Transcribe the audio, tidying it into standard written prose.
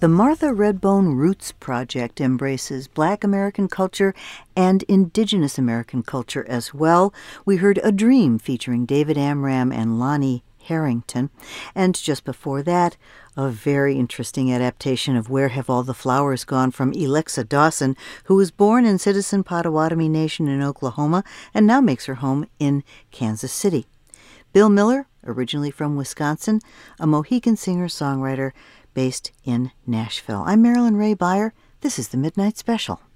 The Martha Redbone Roots Project embraces Black American culture and Indigenous American culture as well. We heard A Dream featuring David Amram and Lonnie Harrington. And just before that, a very interesting adaptation of Where Have All the Flowers Gone from Alexa Dawson, who was born in Citizen Potawatomi Nation in Oklahoma and now makes her home in Kansas City. Bill Miller, originally from Wisconsin, a Mohican singer-songwriter based in Nashville. I'm Marilyn Ray Beyer. This is the Midnight Special.